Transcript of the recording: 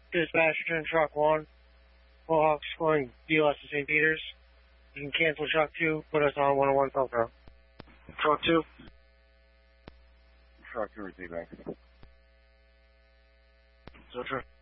Dispatch, return Truck 1. Mohawk scoring BLS to St. Peter's. You can cancel Truck 2, put us on 101 Pilcrow. Truck 2. Truck 2, receive back. So,